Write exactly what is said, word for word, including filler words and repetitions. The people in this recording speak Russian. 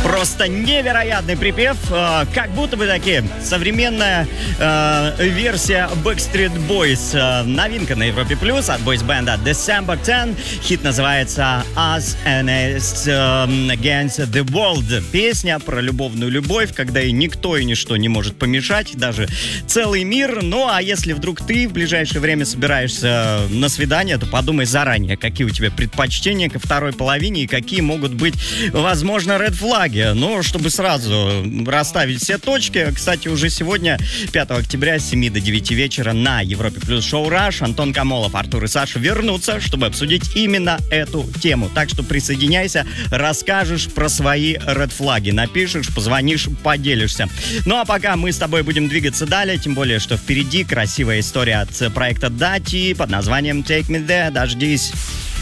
Просто невероятный припев, э, как будто бы таки современная э, версия Backstreet Boys. Э, новинка на Европе Плюс от бойс-бенда December ten. Хит называется Us Against, э, Against the World. Песня про любовную любовь, когда и никто и ничто не может помешать, даже целый мир. Ну а если вдруг ты в ближайшее время собираешься на свидание, то подумай заранее, какие у тебя предпочтения ко второй половине и какие могут быть, возможно, ред флаги. Ну, чтобы сразу расставить все точки. Кстати, уже сегодня, пятого октября, с семи до девяти вечера на Европе Плюс шоу «Раш» Антон Камолов, Артур и Саша вернутся, чтобы обсудить именно эту тему. Так что присоединяйся, расскажешь про свои ред флаги, напишешь, позвонишь, поделишься. Ну, а пока мы с тобой будем двигаться далее, тем более, что впереди красивая история от проекта Дати под названием «Take Me There». Дождись.